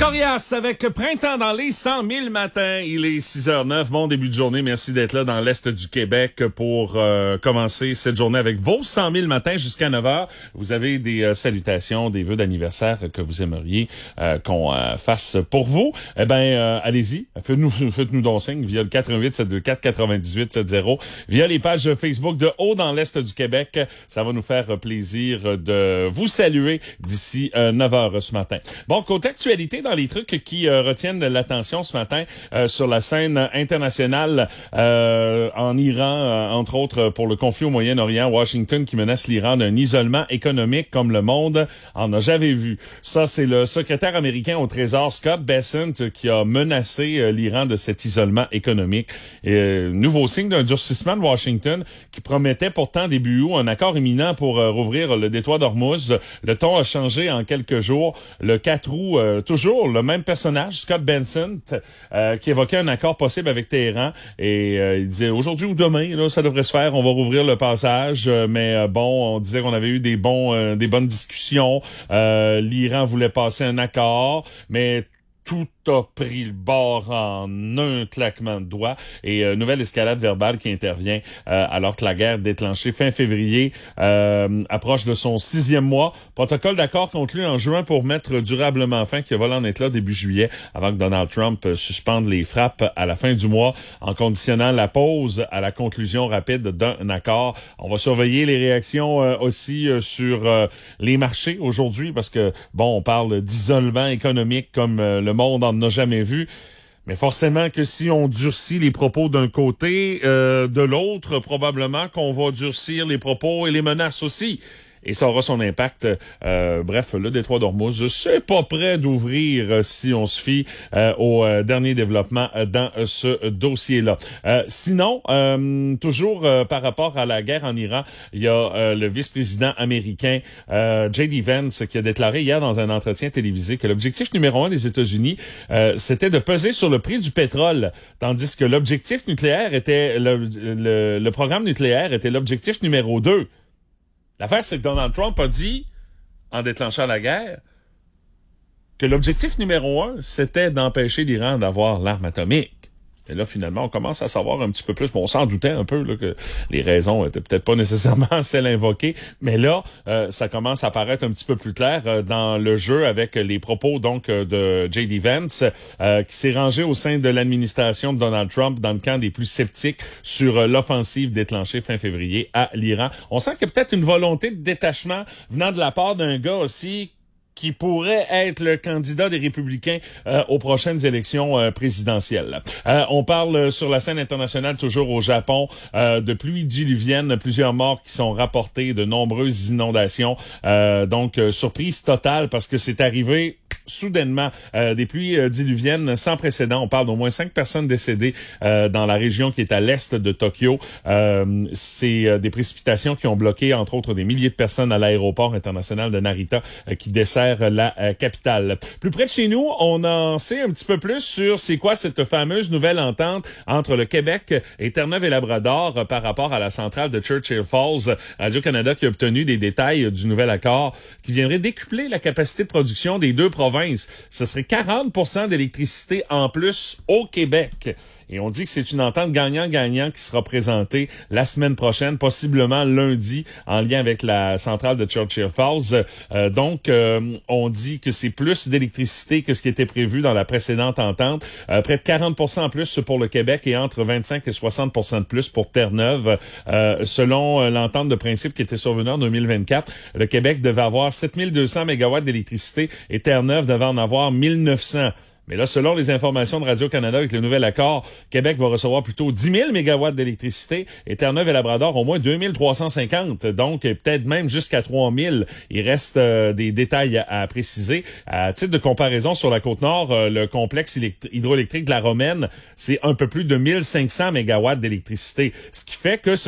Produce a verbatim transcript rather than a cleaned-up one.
Corias avec Printemps dans les cent mille matins. Il est six heures zéro neuf. Bon début de journée. Merci d'être là dans l'Est du Québec pour euh, commencer cette journée avec vos cent mille matins jusqu'à neuf heures. Vous avez des euh, salutations, des vœux d'anniversaire que vous aimeriez euh, qu'on euh, fasse pour vous. Eh ben, euh, allez-y. Faites-nous, faites-nous donc signe via le quatre un huit sept deux quatre quatre-vingt-dix-huit soixante, via les pages Facebook de Haut dans l'Est du Québec. Ça va nous faire plaisir de vous saluer d'ici euh, neuf heures ce matin. Bon, côté actualité, dans les trucs qui euh, retiennent l'attention ce matin euh, sur la scène internationale euh, en Iran, euh, entre autres pour le conflit au Moyen-Orient, Washington qui menace l'Iran d'un isolement économique comme le monde en a jamais vu. Ça, c'est le secrétaire américain au Trésor, Scott Bessent, qui a menacé euh, l'Iran de cet isolement économique. Et, euh, nouveau signe d'un durcissement de Washington qui promettait pourtant début août un accord imminent pour euh, rouvrir le détroit d'Ormuz. Le ton a changé en quelques jours. Le quatre août, euh, toujours le même personnage, Scott Bessent, euh, qui évoquait un accord possible avec Téhéran et euh, il disait aujourd'hui ou demain, là, ça devrait se faire, on va rouvrir le passage, euh, mais euh, bon, on disait qu'on avait eu des bons, euh, des bonnes discussions, euh, l'Iran voulait passer un accord, mais tout a pris le bord en un claquement de doigts et euh, nouvelle escalade verbale qui intervient euh, alors que la guerre déclenchée fin février euh, approche de son sixième mois. Protocole d'accord conclu en juin pour mettre durablement fin qui a volé en éclat début juillet avant que Donald Trump euh, suspende les frappes à la fin du mois en conditionnant la pause à la conclusion rapide d'un accord. On va surveiller les réactions euh, aussi euh, sur euh, les marchés aujourd'hui parce que bon, on parle d'isolement économique comme euh, le monde en n'a jamais vu. Mais forcément que si on durcit les propos d'un côté, euh, de l'autre, probablement qu'on va durcir les propos et les menaces aussi. Et ça aura son impact. Euh, bref, le détroit d'Ormuz, c'est pas prêt d'ouvrir euh, si on se fie euh, au euh, dernier développement euh, dans euh, ce dossier-là. Euh, sinon, euh, toujours euh, par rapport à la guerre en Iran, il y a euh, le vice-président américain euh, J D Vance qui a déclaré hier dans un entretien télévisé que l'objectif numéro un des États-Unis, euh, c'était de peser sur le prix du pétrole, tandis que l'objectif nucléaire était le, le, le programme nucléaire était l'objectif numéro deux. L'affaire, c'est que Donald Trump a dit, en déclenchant la guerre, que l'objectif numéro un, c'était d'empêcher l'Iran d'avoir l'arme atomique. Et là, finalement, on commence à savoir un petit peu plus. Bon, on s'en doutait un peu là, que les raisons étaient peut-être pas nécessairement celles invoquées, mais là, euh, ça commence à paraître un petit peu plus clair euh, dans le jeu avec les propos donc euh, de J D Vance, euh, qui s'est rangé au sein de l'administration de Donald Trump dans le camp des plus sceptiques sur euh, l'offensive déclenchée fin février à l'Iran. On sent qu'il y a peut-être une volonté de détachement venant de la part d'un gars aussi qui pourrait être le candidat des Républicains euh, aux prochaines élections euh, présidentielles. Euh, on parle euh, sur la scène internationale, toujours au Japon, euh, de pluies diluviennes, plusieurs morts qui sont rapportés, de nombreuses inondations. Euh, donc, euh, surprise totale parce que c'est arrivé soudainement, euh, des pluies euh, diluviennes sans précédent. On parle d'au moins cinq personnes décédées euh, dans la région qui est à l'est de Tokyo. Euh, c'est euh, des précipitations qui ont bloqué, entre autres, des milliers de personnes à l'aéroport international de Narita euh, qui dessert la euh, capitale. Plus près de chez nous, on en sait un petit peu plus sur c'est quoi cette fameuse nouvelle entente entre le Québec et Terre-Neuve et Labrador euh, par rapport à la centrale de Churchill Falls. Radio-Canada qui a obtenu des détails euh, du nouvel accord qui viendrait décupler la capacité de production des deux provinces. Ce serait quarante pour cent d'électricité en plus au Québec. Et on dit que c'est une entente gagnant-gagnant qui sera présentée la semaine prochaine, possiblement lundi, en lien avec la centrale de Churchill Falls. Euh, donc, euh, on dit que c'est plus d'électricité que ce qui était prévu dans la précédente entente. Euh, près de quarante pour cent en plus pour le Québec et entre vingt-cinq et soixante pour cent de plus pour Terre-Neuve. Euh, selon euh, l'entente de principe qui était survenue en deux mille vingt-quatre, le Québec devait avoir sept mille deux cents mégawatts d'électricité et Terre-Neuve devait en avoir mille neuf cents. Mais là, selon les informations de Radio-Canada avec le nouvel accord, Québec va recevoir plutôt dix mille mégawatts d'électricité et Terre-Neuve et Labrador au moins deux mille trois cent cinquante, donc peut-être même jusqu'à trois mille. Il reste euh, des détails à, à préciser. À titre de comparaison, sur la Côte-Nord, euh, le complexe hydroélectrique de la Romaine, c'est un peu plus de mille cinq cents mégawatts d'électricité, ce qui fait que